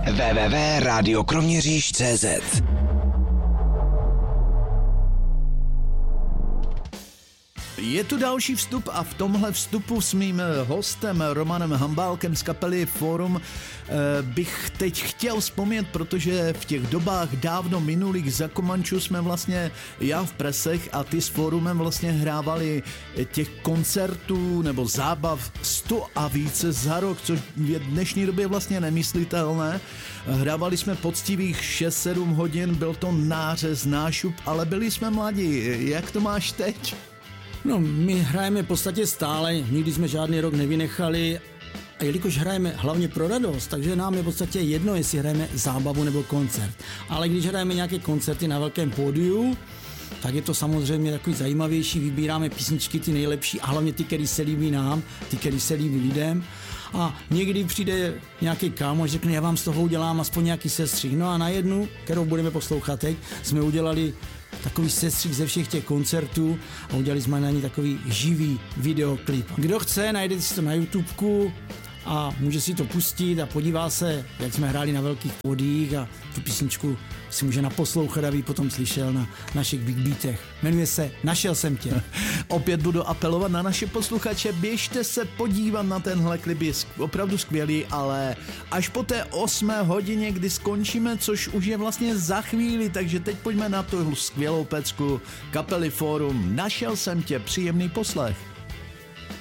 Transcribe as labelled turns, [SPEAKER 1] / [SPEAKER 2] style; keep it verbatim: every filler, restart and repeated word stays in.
[SPEAKER 1] w w w tečka radio kroměříž tečka cé zet.
[SPEAKER 2] Je tu další vstup a v tomhle vstupu s mým hostem Romanem Hambálkem z kapely Fórum bych teď chtěl vzpomnět, protože v těch dobách dávno minulých za Komančů jsme vlastně já v Presech a ty s Fórumem vlastně hrávali těch koncertů nebo zábav sto a více za rok, což v dnešní době vlastně nemyslitelné. Hrávali jsme poctivých šest sedm hodin, byl to nářez, nášup, ale byli jsme mladí. Jak to máš teď?
[SPEAKER 3] No, my hrajeme v podstatě stále, nikdy jsme žádný rok nevynechali a jelikož hrajeme hlavně pro radost, takže nám je v podstatě jedno, jestli hrajeme zábavu nebo koncert. Ale když hrajeme nějaké koncerty na velkém pódiu, tak je to samozřejmě takový zajímavější, vybíráme písničky ty nejlepší a hlavně ty, které se líbí nám, ty, které se líbí lidem. A někdy přijde nějaký kámoš, řekne, já vám z toho udělám aspoň nějaký sestřih. No a na jednu, kterou budeme poslouchat teď, jsme udělali takový sestřih ze všech těch koncertů a udělali jsme na ní takový živý videoklip. Kdo chce, najde si to na YouTubeku a může si to pustit a podívá se, jak jsme hráli na velkých pódiích a tu písničku si může naposlouchat, aby potom slyšel na našich big beatech. Jmenuje se Našel jsem tě.
[SPEAKER 2] Opět budu apelovat na naše posluchače, běžte se podívat na tenhle klip, je opravdu skvělý, ale až po té osmé hodině, kdy skončíme, což už je vlastně za chvíli, takže teď pojďme na tu skvělou pecku kapely Fórum. Našel jsem tě, příjemný poslech.